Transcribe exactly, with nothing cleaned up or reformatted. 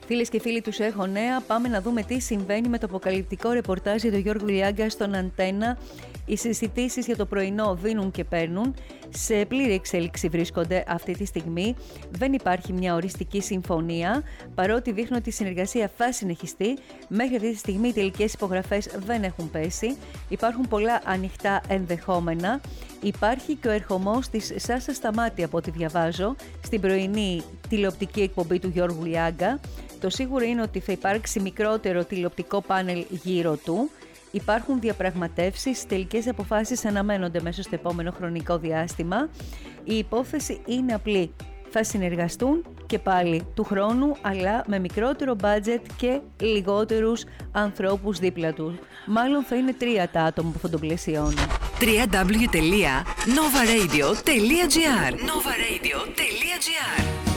Φίλες και φίλοι, τους έχω νέα. Πάμε να δούμε τι συμβαίνει με το αποκαλυπτικό ρεπορτάζ για τον Γιώργο Λιάγκα στον Αντένα. Οι συζητήσεις για το πρωινό δίνουν και παίρνουν. Σε πλήρη εξέλιξη βρίσκονται αυτή τη στιγμή. Δεν υπάρχει μια οριστική συμφωνία, παρότι δείχνουν ότι η συνεργασία θα συνεχιστεί. Μέχρι αυτή τη στιγμή οι τελικές υπογραφές δεν έχουν πέσει. Υπάρχουν πολλά ανοιχτά ενδεχόμενα. Υπάρχει και ο ερχομός της Σάσα Σταμάτη, από ό,τι διαβάζω, στην πρωινή τηλεοπτική εκπομπή του Γιώργου Λιάγκα. Το σίγουρο είναι ότι θα υπάρξει μικρότερο τηλεοπτικό πάνελ γύρω του. Υπάρχουν διαπραγματεύσεις, τελικές αποφάσεις αναμένονται μέσα στο επόμενο χρονικό διάστημα. Η υπόθεση είναι απλή. Θα συνεργαστούν και πάλι του χρόνου, αλλά με μικρότερο budget και λιγότερους ανθρώπους δίπλα τους. Μάλλον θα είναι τρία τα άτομα που θα τον πλαισιώνουν. double-u double-u double-u τελεία nova radio τελεία gr nova radio τελεία gr